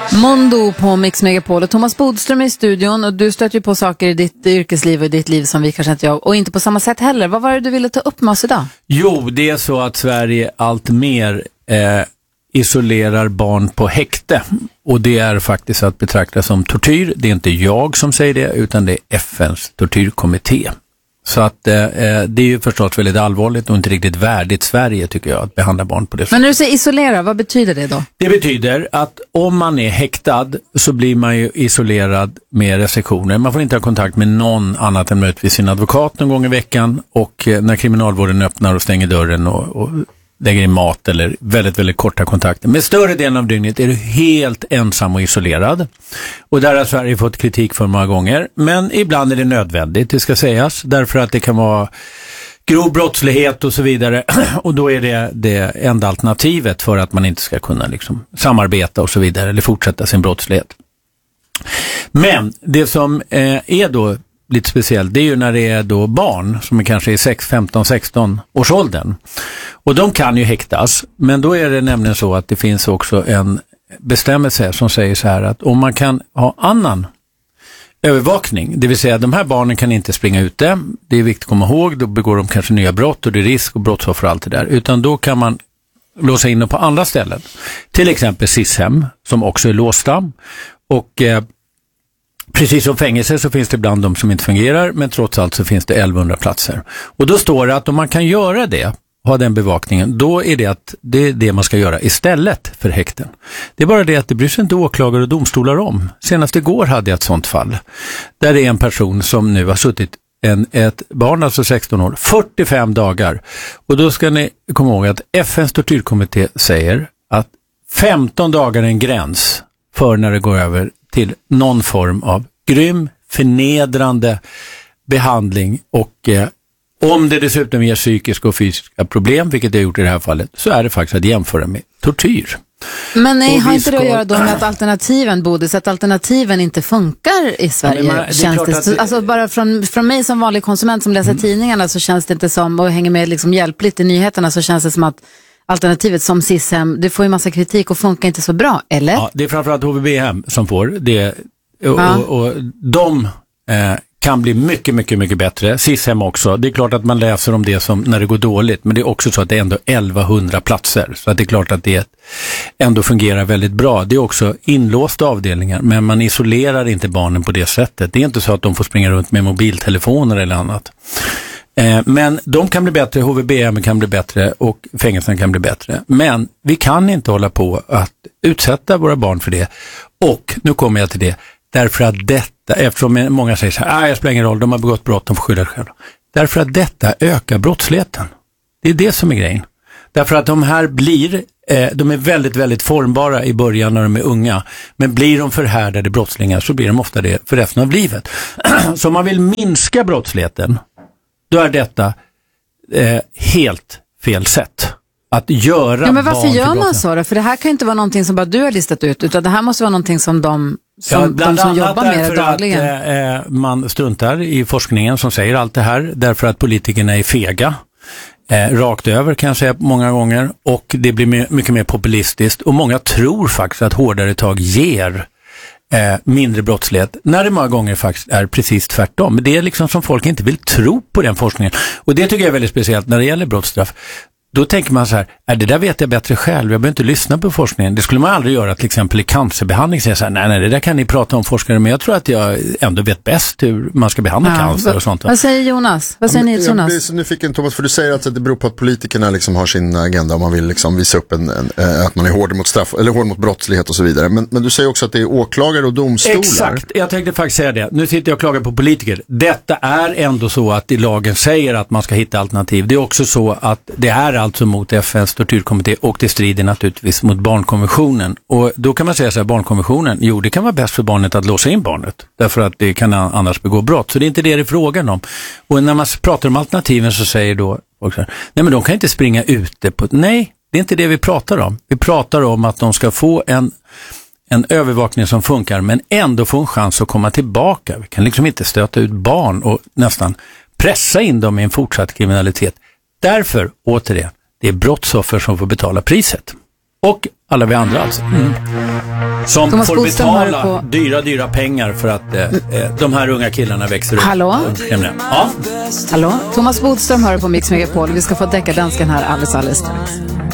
Mondo på Mix Megapol och Thomas Bodström i studion, och du stöter ju på saker i ditt yrkesliv och i ditt liv som vi kanske inte gör, och inte på samma sätt heller. Vad var det du ville ta upp med oss idag? Jo, det är så att Sverige allt mer isolerar barn på häkte, och det är faktiskt att betrakta som tortyr. Det är inte jag som säger det, utan det är FNs tortyrkommitté. Så att det är ju förstås väldigt allvarligt och inte riktigt värdigt Sverige, tycker jag, att behandla barn på det sättet. Men när du säger isolera, vad betyder det då? Det betyder att om man är häktad så blir man ju isolerad med restriktioner. Man får inte ha kontakt med någon annat än möjligtvis sin advokat någon gång i veckan, och när kriminalvården öppnar och stänger dörren och lägger in mat eller väldigt, väldigt korta kontakter. Med större delen av dygnet är du helt ensam och isolerad. Och där har Sverige fått kritik för många gånger. Men ibland är det nödvändigt, det ska sägas. Därför att det kan vara grov brottslighet och så vidare. Och då är det enda alternativet för att man inte ska kunna liksom samarbeta och så vidare, eller fortsätta sin brottslighet. Men det som är då lite speciellt, det är ju när det är då barn som är kanske i 15, 16 års åldern. Och de kan ju häktas, men då är det nämligen så att det finns också en bestämmelse som säger så här, att om man kan ha annan övervakning, det vill säga att de här barnen kan inte springa ute, det är viktigt att komma ihåg, då begår de kanske nya brott och det är risk och brottsoffer och allt det där, utan då kan man låsa in dem på andra ställen. Till exempel SIS-hem som också är låsta, och precis som fängelse så finns det ibland de som inte fungerar, men trots allt så finns det 1100 platser. Och då står det att om man kan göra det, ha den bevakningen, då är det det man ska göra istället för häkten. Det är bara det att det bryr sig inte åklagare och domstolar om. Senast igår hade jag ett sånt fall. Där är en person som nu har suttit ett barn, alltså 16 år, 45 dagar. Och då ska ni komma ihåg att FNs tortyrkommitté säger att 15 dagar är en gräns för när det går över till någon form av grym, förnedrande behandling, och om det dessutom ger psykiska och fysiska problem, vilket det har gjort i det här fallet, så är det faktiskt att jämföra med tortyr. Men nej, har inte det att göra då med att alternativen, Bodis, att alternativen inte funkar i Sverige? Ja, känns det, att alltså bara från mig som vanlig konsument som läser tidningarna, så känns det inte som, och hänger med liksom hjälpligt i nyheterna, så känns det som att alternativet som SIS-hem, det får ju massa kritik och funkar inte så bra, eller? Ja, det är framförallt HVB-hem som får det, och de kan bli mycket, mycket, mycket bättre. SIS-hem också. Det är klart att man läser om det som när det går dåligt, men det är också så att det är ändå 1100 platser. Så att det är klart att det ändå fungerar väldigt bra. Det är också inlåsta avdelningar, men man isolerar inte barnen på det sättet. Det är inte så att de får springa runt med mobiltelefoner eller annat. Men de kan bli bättre, HVB kan bli bättre och fängelsen kan bli bättre. Men vi kan inte hålla på att utsätta våra barn för det. Och nu kommer jag till det. Därför att detta, eftersom många säger så här, jag spelar ingen roll, de har begått brott, de får skydda sig själva. Därför att detta ökar brottsligheten. Det är det som är grejen. Därför att de här de är väldigt, väldigt formbara i början när de är unga. Men blir de förhärdade brottslingar så blir de ofta det för resten av livet. Så om man vill minska brottsligheten, då är detta helt fel sätt att göra. Ja, men varför gör man så då? För det här kan ju inte vara någonting som bara du har listat ut, utan det här måste vara någonting som de som jobbar med det dagligen. Att man struntar i forskningen som säger allt det här, därför att politikerna är fega. Rakt över kan jag säga många gånger, och det blir mycket mer populistiskt, och många tror faktiskt att hårdare tag ger mindre brottslighet, när det många gånger faktiskt är precis tvärtom. Men det är liksom som folk inte vill tro på den forskningen, och det tycker jag är väldigt speciellt när det gäller brottsstraff. Då tänker man så här, det där vet jag bättre själv, jag behöver inte lyssna på forskningen. Det skulle man aldrig göra till exempel i cancerbehandling. Säga så här, nej, det där kan ni prata om forskare, men jag tror att jag ändå vet bäst hur man ska behandla cancer och sånt. Vad säger Jonas? Vad säger ni, Jonas? Jag blir så nyfiken, Thomas, för du säger att det beror på att politikerna liksom har sin agenda och man vill liksom visa upp att man är hård mot straff, eller hård mot brottslighet och så vidare. Men du säger också att det är åklagare och domstolar. Exakt, jag tänkte faktiskt säga det. Nu sitter jag och klagar på politiker. Detta är ändå så att i lagen säger att man ska hitta alternativ. Det är också så att det är alltså mot FNs tortyrkommitté, och det strider naturligtvis mot barnkonventionen. Och då kan man säga så här, barnkonventionen, jo, det kan vara bäst för barnet att låsa in barnet, därför att det kan annars begå brott. Så det är inte det det är frågan om. Och när man pratar om alternativen så säger då folk så här, nej, men de kan inte springa ute på... Nej, det är inte det vi pratar om. Vi pratar om att de ska få en övervakning som funkar, men ändå få en chans att komma tillbaka. Vi kan liksom inte stöta ut barn och nästan pressa in dem i en fortsatt kriminalitet. Därför, återigen, det är brottsoffer som får betala priset. Och alla vi andra alltså. Som Thomas får Bodström betala dyra pengar för att de här unga killarna växer upp. Hallå? Ja. Hallå? Thomas Bodström hör på Mix Megapol. Vi ska få Deckardansken här alldeles strax.